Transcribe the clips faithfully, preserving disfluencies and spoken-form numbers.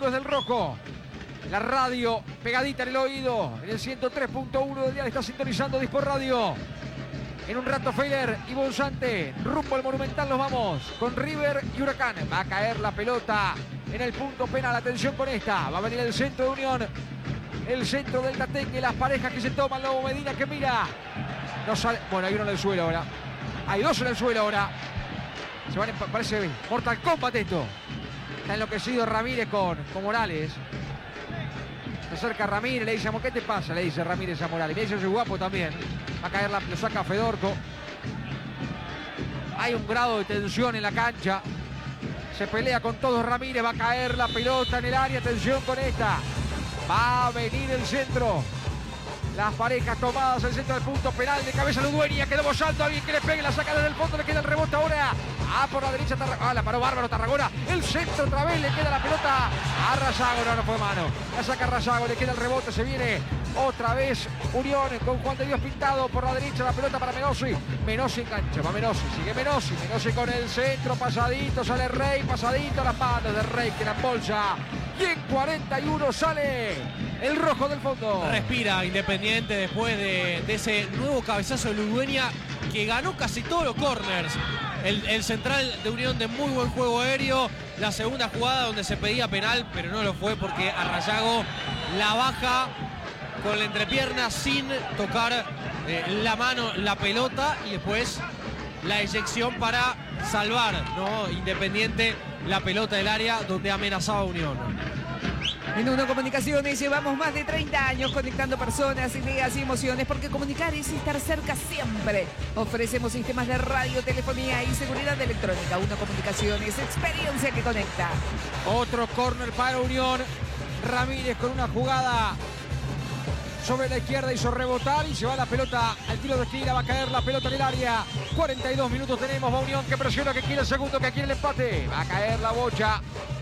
segundos del rojo. La radio pegadita en el oído. En el ciento tres punto uno del día está sintonizando Dispor Radio. En un rato Feiler y Bonzante. Rumbo al Monumental nos vamos. Con River y Huracán. Va a caer la pelota en el punto penal. Atención con esta. Va a venir el centro de Unión. El centro del Tatengue. Las parejas que se toman. Lobo Medina que mira. No sale. Bueno, hay uno en el suelo ahora. Hay dos en el suelo ahora. Se van, parece Mortal Kombat esto. Está enloquecido Ramírez con, con Morales. Se acerca Ramírez, le dice, ¿qué te pasa? Le dice Ramírez a Morales. Le dice, soy guapo también. Va a caer, la, lo saca Fedorco. Hay un grado de tensión en la cancha. Se pelea con todos Ramírez. Va a caer la pelota en el área. Atención con esta. Va a venir el centro. Las parejas tomadas al centro del punto penal. De cabeza Ludueña. Quedó bollando. Alguien que le pegue. La saca desde el fondo. Le queda el rebote ahora. Ah, por la derecha. Ah, la paró bárbaro Tarragona. El centro otra vez. Le queda la pelota a Razago. No, no fue mano. La saca Razago. Le queda el rebote. Se viene otra vez Unión con Juan de Dios pintado por la derecha. La pelota para Menossi. Menossi engancha. Va Menossi. Sigue Menossi. Menossi con el centro. Pasadito. Sale Rey. Pasadito. Las manos de Rey que la embolsa. Y en cuarenta y uno sale el rojo del fondo. Respira Independiente después de, de ese nuevo cabezazo de Ludueña que ganó casi todos los corners. El, el central de Unión de muy buen juego aéreo. La segunda jugada donde se pedía penal, pero no lo fue porque Arrayago la baja con la entrepierna sin tocar eh, la mano, la pelota, y después la eyección para salvar, ¿no? Independiente la pelota del área donde amenazaba Unión. En Uno Comunicaciones llevamos más de treinta años conectando personas, ideas y emociones, porque comunicar es estar cerca siempre. Ofrecemos sistemas de radio, telefonía y seguridad electrónica. Uno Comunicaciones, experiencia que conecta. Otro córner para Unión. Ramírez con una jugada sobre la izquierda, hizo rebotar y se va la pelota al tiro de esquina. Va a caer la pelota en el área. cuarenta y dos minutos tenemos. Va Unión que presiona, que quiere el segundo, que quiere el empate. Va a caer la bocha.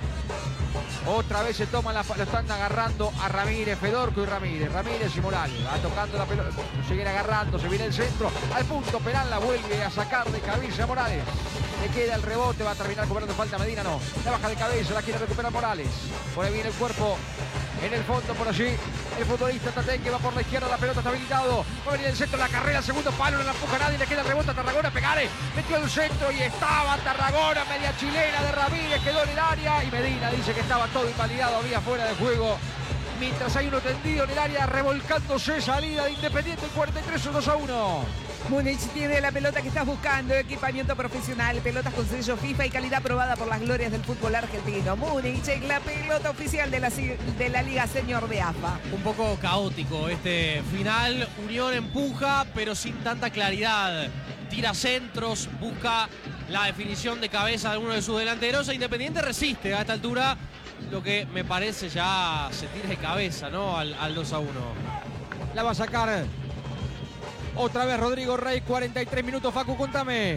Otra vez se toman la, lo están agarrando a Ramírez, Fedorco y Ramírez. Ramírez y Morales. Va tocando la pelota. Siguen agarrando. Se viene el centro. Al punto penal la vuelve a sacar de cabeza Morales. Le queda el rebote. Va a terminar cobrando falta Medina. No. La baja de cabeza. La quiere recuperar Morales. Por ahí viene el cuerpo. En el fondo por allí. El futbolista Tatengue va por la izquierda. La pelota está habilitado. Va a venir el centro. La carrera. Segundo palo. No la empuja nadie. Le queda el rebote a Tarragona. Pegale. Metió el centro y estaba Tarragona. Media chilena de Ramírez. Quedó en el área. Y Medina dice que estaba todo invalidado. Había fuera de juego. Mientras hay uno tendido en el área. Revolcándose. Salida de Independiente. El cuarenta y tres, dos a uno. Múnich tiene la pelota que estás buscando. Equipamiento profesional, pelotas con sello FIFA y calidad probada por las glorias del fútbol argentino. Múnich es la pelota oficial de la, de la Liga Senior de A F A. Un poco caótico este final. Unión empuja, pero sin tanta claridad. Tira centros, busca la definición de cabeza de uno de sus delanteros. E Independiente resiste a esta altura, lo que me parece ya se tira de cabeza, ¿no? Al, al dos a uno. La va a sacar otra vez Rodrigo Rey. Cuarenta y tres minutos. Facu, contame.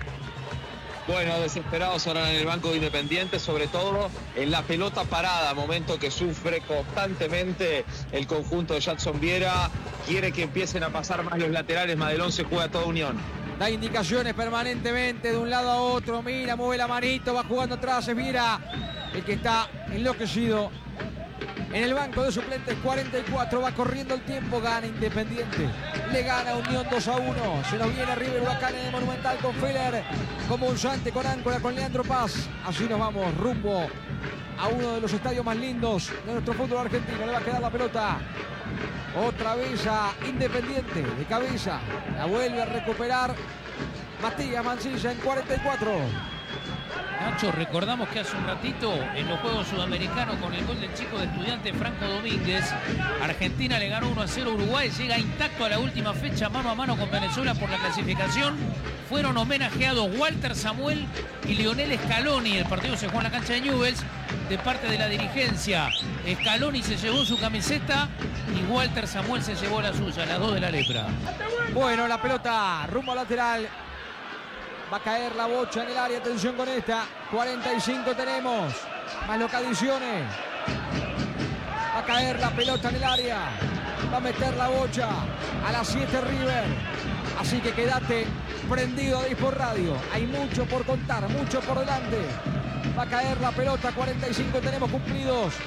Bueno, desesperados ahora en el banco de Independiente, sobre todo en la pelota parada, momento que sufre constantemente el conjunto de Jackson Viera. Quiere que empiecen a pasar más los laterales. Madelón se juega toda Unión. Da indicaciones permanentemente de un lado a otro. Mira, mueve la manito, va jugando atrás. Es Viera el que está enloquecido. En el banco de suplentes, cuarenta y cuatro, va corriendo el tiempo, gana Independiente, le gana Unión dos a uno, se nos viene River Huracán en el Monumental con Feller, con Bonzante, con Áncora, con Leandro Paz. Así nos vamos rumbo a uno de los estadios más lindos de nuestro fútbol argentino. Le va a quedar la pelota otra vez a Independiente, de cabeza, la vuelve a recuperar Matías Mancilla en cuarenta y cuatro. Nacho, recordamos que hace un ratito en los Juegos Sudamericanos, con el gol del chico de Estudiantes Franco Domínguez, Argentina le ganó uno a cero a Uruguay, llega intacto a la última fecha mano a mano con Venezuela por la clasificación. Fueron homenajeados Walter Samuel y Lionel Scaloni. El partido se jugó en la cancha de Newell's de parte de la dirigencia. Scaloni se llevó su camiseta y Walter Samuel se llevó la suya, las dos de la lepra. Bueno, la pelota rumbo al lateral. Va a caer la bocha en el área. Atención con esta. cuarenta y cinco tenemos. Más localizaciones. Va a caer la pelota en el área. Va a meter la bocha. A las siete River. Así que quédate prendido a Dispor Radio. Hay mucho por contar. Mucho por delante. Va a caer la pelota. cuarenta y cinco tenemos cumplidos.